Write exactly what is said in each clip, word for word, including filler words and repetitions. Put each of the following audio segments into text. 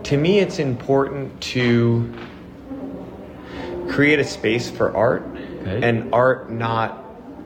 to me, it's important to create a space for art, okay. and art not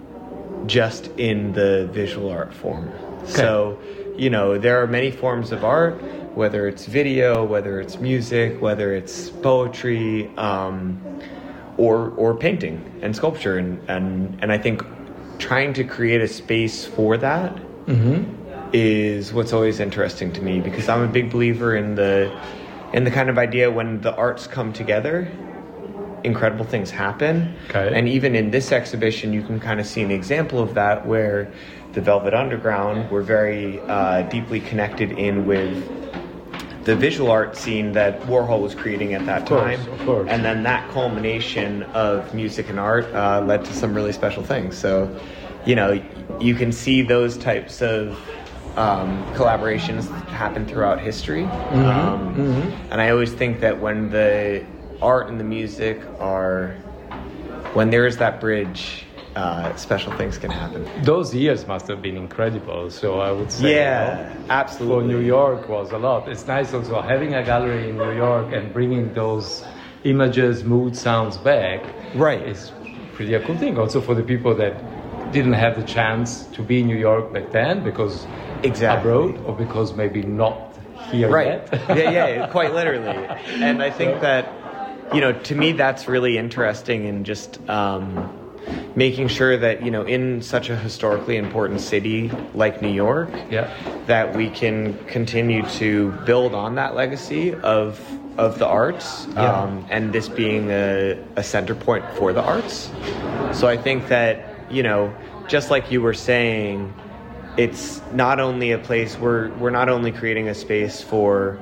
just in the visual art form. Okay. So, you know, there are many forms of art, whether it's video, whether it's music, whether it's poetry, um, or or painting and sculpture, and, and, and I think trying to create a space for that mm-hmm. is what's always interesting to me, because I'm a big believer in the in the kind of idea when the arts come together, incredible things happen. Okay. And even in this exhibition, you can kind of see an example of that, where the Velvet Underground were very uh, deeply connected in with the visual art scene that Warhol was creating at that of course, time. Of course. And then that culmination of music and art uh, led to some really special things. So, you know, you can see those types of um, collaborations happen throughout history. Mm-hmm. Um, mm-hmm. And I always think that when the art and the music are, when there is that bridge, uh, special things can happen. Those years must have been incredible. So I would say, yeah, you know, absolutely. For New York was a lot. It's nice also having a gallery in New York and bringing those images, mood, sounds back. Right, is pretty a cool thing. Also for the people that didn't have the chance to be in New York back then, because exactly. abroad, or because maybe not here right. yet. yeah, yeah, quite literally. And I think so. that, you know, to me, that's really interesting, in just um, making sure that, you know, in such a historically important city like New York, yeah. that we can continue to build on that legacy of of the arts, yeah. um, and this being a, a center point for the arts. So I think that, you know, just like you were saying, it's not only a place where we're not only creating a space for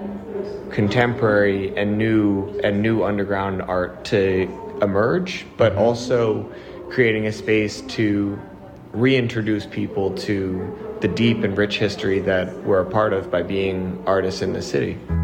contemporary and new and new underground art to emerge, but mm-hmm. also creating a space to reintroduce people to the deep and rich history that we're a part of by being artists in the city.